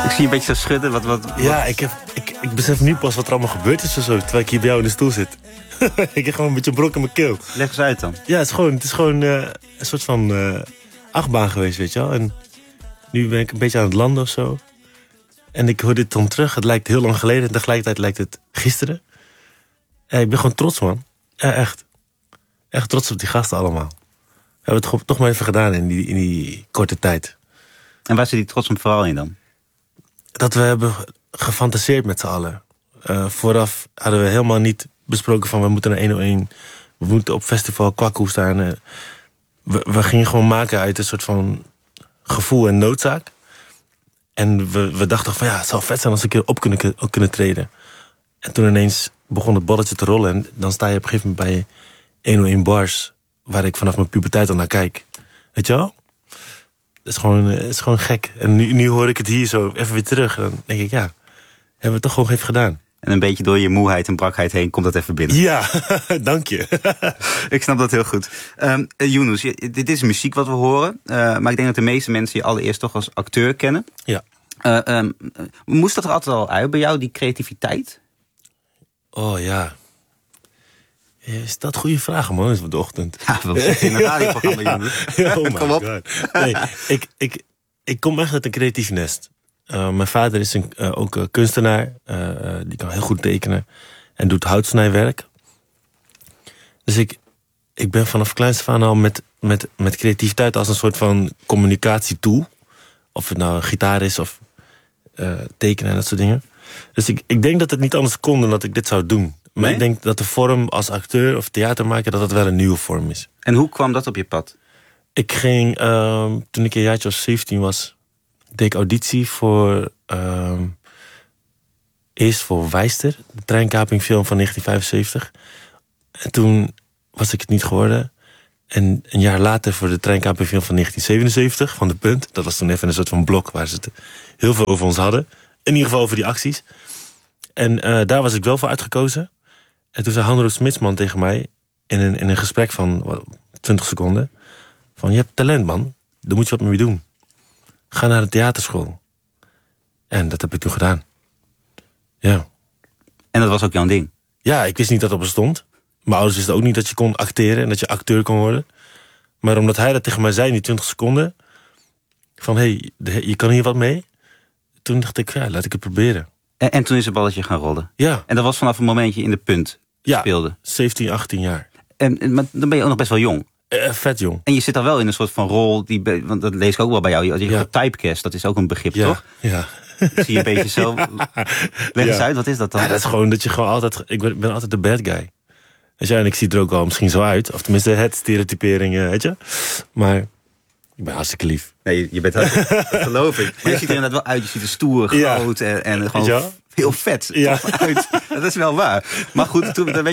Ik zie je een beetje zo schudden. Wat? Ja, ik besef nu pas wat er allemaal gebeurd is of zo, terwijl ik hier bij jou in de stoel zit. Ik heb gewoon een beetje brok in mijn keel. Leg eens uit dan. Ja, het is gewoon een soort van achtbaan geweest, weet je wel. En nu ben ik een beetje aan het landen of zo. En ik hoor dit dan terug. Het lijkt heel lang geleden en tegelijkertijd lijkt het gisteren. Ik ben gewoon trots, man. Ja, echt. Echt trots op die gasten allemaal. We hebben het toch maar even gedaan in die korte tijd. En waar zit die trots vooral in dan? Dat we hebben gefantaseerd met z'n allen. Vooraf hadden we helemaal niet besproken van we moeten naar 101. We moeten op festival Kwakkoe staan. We gingen gewoon maken uit een soort van gevoel en noodzaak. En we dachten van ja, het zou vet zijn als we een keer op kunnen treden. En toen ineens begon het balletje te rollen. En dan sta je op een gegeven moment bij 101 bars, waar ik vanaf mijn puberteit al naar kijk. Weet je wel? Het is gewoon gek. En nu hoor ik het hier zo even weer terug. En dan denk ik, ja, hebben we het toch gewoon even gedaan. En een beetje door je moeheid en brakheid heen komt dat even binnen. Ja, dank je. Ik snap dat heel goed. Yunus, dit is muziek wat we horen. Maar ik denk dat de meeste mensen je allereerst toch als acteur kennen. Ja. Moest dat er altijd al uit bij jou, die creativiteit? Oh ja. Is dat goede vraag, man? Is het de ochtend? Ja, we zitten in een radioprogramma, Yunus. Oh my Kom op. God. Nee, ik kom echt uit een creatief nest. Mijn vader is ook kunstenaar. Die kan heel goed tekenen. En doet houtsnijwerk. Dus ik ben vanaf kleins af aan al met creativiteit als een soort van communicatietool. Of het nou gitaar is of tekenen en dat soort dingen. Dus ik denk dat het niet anders kon dan dat ik dit zou doen. Maar Nee? ik denk dat de vorm als acteur of theatermaker, dat wel een nieuwe vorm is. En hoe kwam dat op je pad? Ik ging, toen ik een jaartje of 17 was, deed ik auditie voor, eerst voor Weister, de treinkapingfilm van 1975. En toen was ik het niet geworden. En een jaar later voor de treinkapingfilm van 1977, van De Punt. Dat was toen even een soort van blok waar ze het heel veel over ons hadden. In ieder geval over die acties. En daar was ik wel voor uitgekozen. En toen zei Hanroos Smitsman tegen mij, in een gesprek van 20 seconden, van je hebt talent, man. Daar moet je wat mee doen. Ga naar de theaterschool. En dat heb ik toen gedaan. Ja. En dat was ook jouw ding? Ja, ik wist niet dat het bestond. Mijn ouders wisten ook niet dat je kon acteren en dat je acteur kon worden. Maar omdat hij dat tegen mij zei in die 20 seconden, van hé, je kan hier wat mee. Toen dacht ik, ja, laat ik het proberen. En toen is het balletje gaan rollen? Ja. En dat was vanaf een momentje in De Punt speelde? 17, 18 jaar. Maar dan ben je ook nog best wel jong. Vet jong. En je zit al wel in een soort van rol, want dat lees ik ook wel bij jou. Je typecast, dat is ook een begrip, toch? Ja. Zie je een beetje zo. Leg eens uit, wat is dat dan? Ja, dat is gewoon dat je gewoon altijd, ik ben altijd de bad guy. Weet je, en ik zie er ook wel misschien zo uit. Of tenminste het stereotypering, weet je. Maar ik ben hartstikke lief. Nee, je bent dat geloof ik. Maar je ziet er inderdaad wel uit. Je ziet er stoer, groot en gewoon heel vet Ja. uit. Dat is wel waar. Maar goed, toen werd